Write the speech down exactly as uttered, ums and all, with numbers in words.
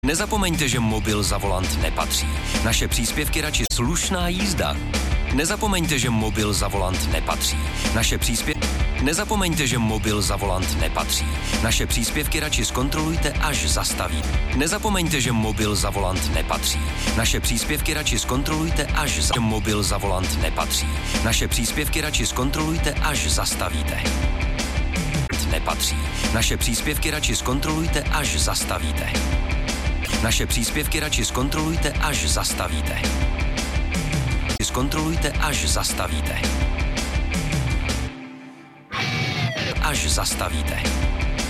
Nezapomeňte, že mobil za volant nepatří. Naše příspěvky radši slušná jízda. Nezapomeňte, že mobil za volant nepatří. Naše příspěvky... Nezapomeňte, že mobil za volant nepatří. Naše příspěvky radši zkontrolujte, až zastavíte. Nezapomeňte, že mobil za volant nepatří. Naše příspěvky radši zkontrolujte, až za... Mobil za volant nepatří. Naše příspěvky radši zkontrolujte, až zastavíte. Nepatří. Naše příspěvky radši zkontrolujte, až zastavíte. Naše příspěvky radši zkontrolujte, až zastavíte. Zkontrolujte, až zastavíte. Až zastavíte.